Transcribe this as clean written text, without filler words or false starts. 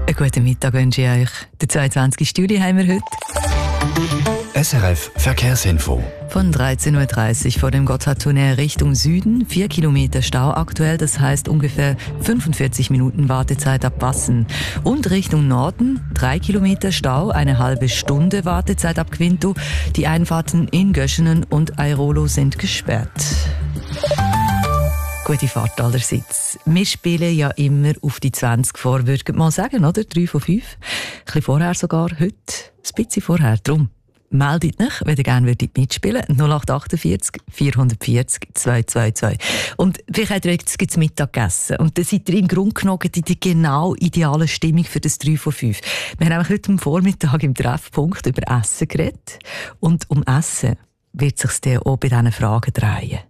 Einen guten Mittag wünsche ich euch. Der 22. Juli haben wir heute. SRF Verkehrsinfo. Von 13.30 Uhr vor dem Gotthardtunnel Richtung Süden. 4 Kilometer Stau aktuell, das heisst ungefähr 45 Minuten Wartezeit ab Wassen. Und Richtung Norden 3 Kilometer Stau, eine halbe Stunde Wartezeit ab Quinto. Die Einfahrten in Göschenen und Airolo sind gesperrt. Gute Fahrt allerseits. Wir spielen ja immer auf die 20 vor, würde ich mal sagen, oder? 3 von 5. Ein bisschen vorher sogar, heute ein bisschen vorher. Drum meldet euch, wenn ihr gerne mitspielen würdet. 0848 440 222. Und vielleicht habt ihr jetzt Mittag gegessen. Und dann seid ihr im Grunde genommen in der genau idealen Stimmung für das 3 von 5. Wir haben nämlich heute am Vormittag im Treffpunkt über Essen geredet. Und um Essen wird es sich dann auch bei diesen Fragen drehen.